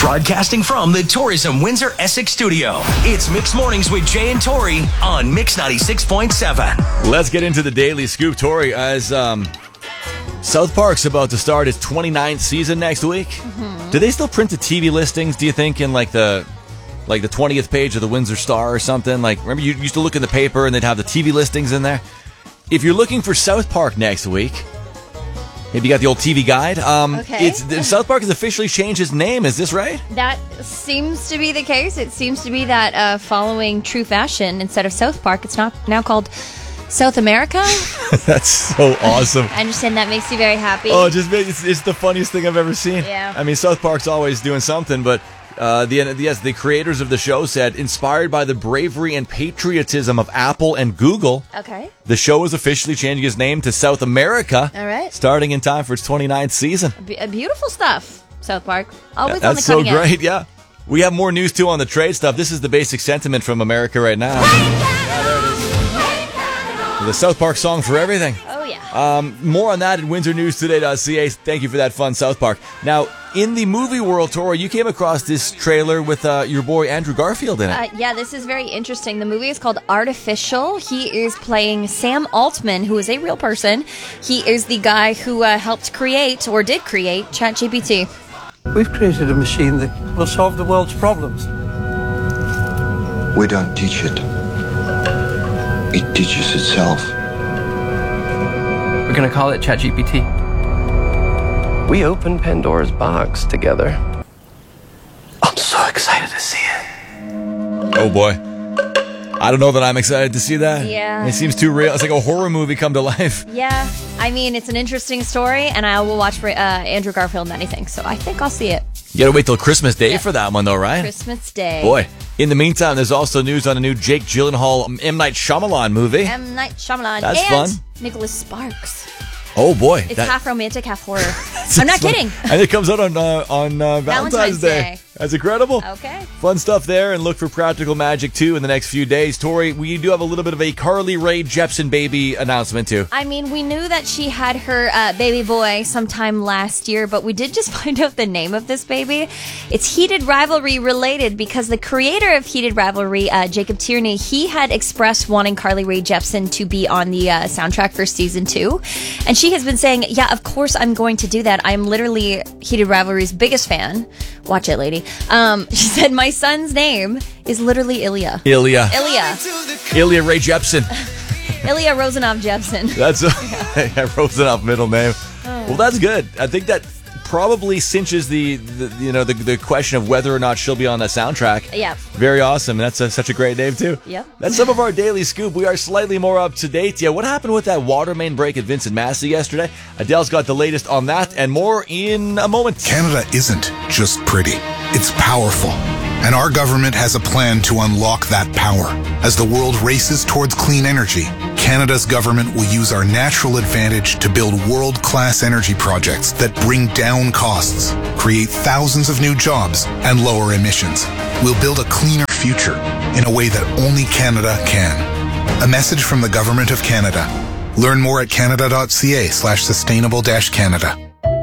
Broadcasting from the Tourism Windsor Essex studio, it's Mixed Mornings with Jay and Tori on Mix 96.7. Let's get into the Daily Scoop, Tori, as South Park's about to start its 29th season next week. Mm-hmm. Do they still print the TV listings, do you think, in like the 20th page of the Windsor Star or something? Like, remember you used to look in the paper and they'd have the TV listings in there? If you're looking for South Park next week, maybe you got the old TV guide. Okay. South Park has officially changed its name. Is this right? That seems to be the case. It seems to be that following true fashion, instead of South Park, it's now called South America. That's so awesome. I understand that makes you very happy. Oh, it's the funniest thing I've ever seen. Yeah. I mean, South Park's always doing something, but the creators of the show said, inspired by the bravery and patriotism of Apple and Google, okay, the show is officially changing its name to South America. All right. Starting in time for its 29th season. Beautiful stuff, South Park. Always That's on the cutting so great, edge. yeah. We have more news, too, on the trade stuff. This is the basic sentiment from America right now. There it is. The South Park song for everything. Oh, yeah. More on that at windsornewstoday.ca. Thank you for that fun, South Park. Now, in the movie world, Tori, you came across this trailer with your boy Andrew Garfield in it. Yeah, this is very interesting. The movie is called Artificial. He is playing Sam Altman, who is a real person. He is the guy who helped create, or did create, ChatGPT. We've created a machine that will solve the world's problems. We don't teach it. It teaches itself. We're gonna call it ChatGPT. We opened Pandora's box together. I'm so excited to see it. Oh boy. I don't know that I'm excited to see that. Yeah. It seems too real. It's like a horror movie come to life. Yeah, I mean, it's an interesting story, and I will watch for Andrew Garfield in anything, so I think I'll see it. You gotta wait till Christmas Day for that one, though, right? Christmas Day. Boy. In the meantime, there's also news on a new Jake Gyllenhaal M. Night Shyamalan movie. M. Night Shyamalan. That's and fun. Nicholas Sparks. Oh boy. It's half romantic, half horror. That's I'm not fun. kidding. And it comes out on Valentine's Day. That's incredible. Okay. Fun stuff there, and look for Practical Magic 2 in the next few days. Tori, we do have a little bit of a Carly Rae Jepsen baby announcement too. I mean, we knew that she had her baby boy sometime last year, but we did just find out the name of this baby. It's Heated Rivalry related, because the creator of Heated Rivalry, Jacob Tierney, he had expressed wanting Carly Rae Jepsen to be on the soundtrack for season 2. And she has been saying, yeah, of course I'm going to do that. I'm literally Heated Rivalry's biggest fan. Watch it, lady. She said, my son's name is literally Ilya. Ilya Ray Jepsen. Ilya Rozanov Jepsen. That's Rozanov middle name. Well, that's good. I think that probably cinches the question of whether or not she'll be on the soundtrack. Yeah. Very awesome. That's such a great name too. Yep. That's some of our daily scoop. We are slightly more up to date. Yeah, what happened with that water main break at Vincent Massey yesterday? Adele's got the latest on that and more in a moment. Canada isn't just pretty. It's powerful. And our government has a plan to unlock that power. As the world races towards clean energy, Canada's government will use our natural advantage to build world-class energy projects that bring down costs, create thousands of new jobs, and lower emissions. We'll build a cleaner future in a way that only Canada can. A message from the Government of Canada. Learn more at canada.ca/sustainable-Canada.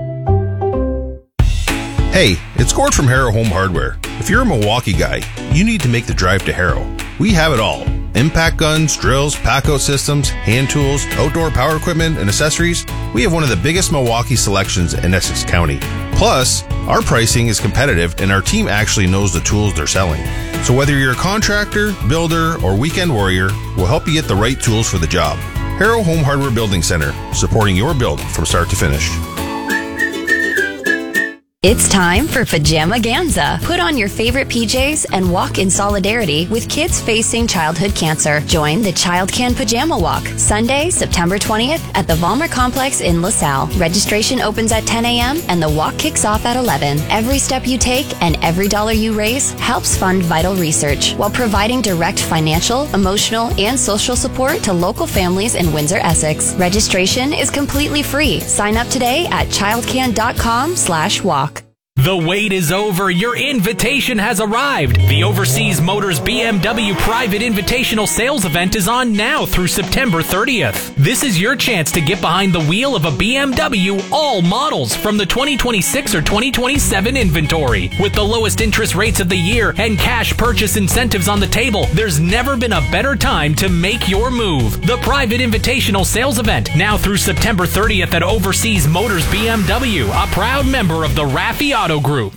Hey, it's Gord from Harrow Home Hardware. If you're a Milwaukee guy, you need to make the drive to Harrow. We have it all. Impact guns, drills, pack-out systems, hand tools, outdoor power equipment, and accessories. We have one of the biggest Milwaukee selections in Essex County. Plus, our pricing is competitive and our team actually knows the tools they're selling. So whether you're a contractor, builder, or weekend warrior, we'll help you get the right tools for the job. Harrow Home Hardware Building Center, supporting your build from start to finish. It's time for Pajamaganza. Put on your favorite PJs and walk in solidarity with kids facing childhood cancer. Join the Child Can Pajama Walk, Sunday, September 20th at the Vollmer Complex in LaSalle. Registration opens at 10 a.m. and the walk kicks off at 11. Every step you take and every dollar you raise helps fund vital research while providing direct financial, emotional, and social support to local families in Windsor, Essex. Registration is completely free. Sign up today at childcan.com/walk. The wait is over. Your invitation has arrived. The Overseas Motors BMW Private Invitational Sales Event is on now through September 30th. This is your chance to get behind the wheel of a BMW, all models from the 2026 or 2027 inventory. With the lowest interest rates of the year and cash purchase incentives on the table, there's never been a better time to make your move. The Private Invitational Sales Event, now through September 30th at Overseas Motors BMW, a proud member of the Raffi Auto Group.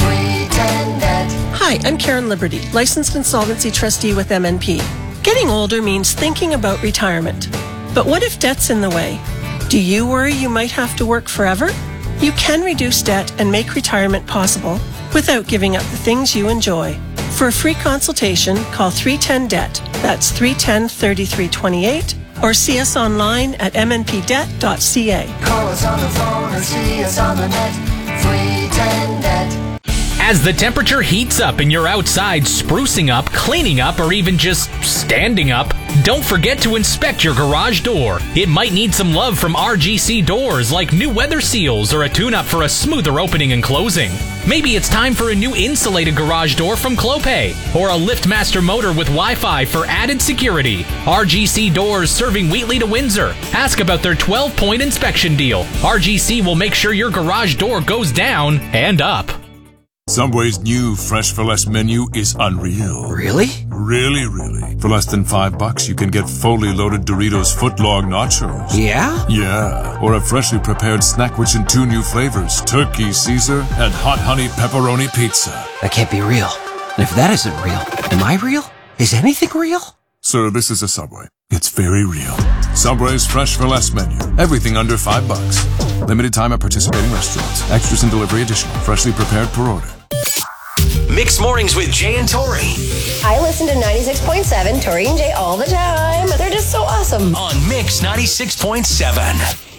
Hi, I'm Karen Liberty, licensed insolvency trustee with MNP. Getting older means thinking about retirement. But what if debt's in the way? Do you worry you might have to work forever? You can reduce debt and make retirement possible without giving up the things you enjoy. For a free consultation, call 310-DEBT. That's 310-3328. Or see us online at mnpdebt.ca. Call us on the phone or see us on the net. 310-DEBT. As the temperature heats up and you're outside sprucing up, cleaning up, or even just standing up, don't forget to inspect your garage door. It might need some love from RGC Doors, like new weather seals or a tune-up for a smoother opening and closing. Maybe it's time for a new insulated garage door from Clopay, or a LiftMaster motor with Wi-Fi for added security. RGC Doors, serving Wheatley to Windsor. Ask about their 12-point inspection deal. RGC will make sure your garage door goes down and up. Subway's new Fresh for Less menu is unreal. Really? Really. For less than $5, you can get fully loaded Doritos footlong nachos. Yeah? Yeah. Or a freshly prepared snack which in 2 new flavors, Turkey Caesar and Hot Honey Pepperoni Pizza. That can't be real. And if that isn't real, am I real? Is anything real? Sir, this is a Subway. It's very real. Subway's Fresh for Less menu. Everything under $5. Limited time at participating restaurants. Extras and delivery additional. Freshly prepared per order. Mixed Mornings with Jay and Tori. I listen to 96.7, Tori and Jay all the time. They're just so awesome. On Mix 96.7.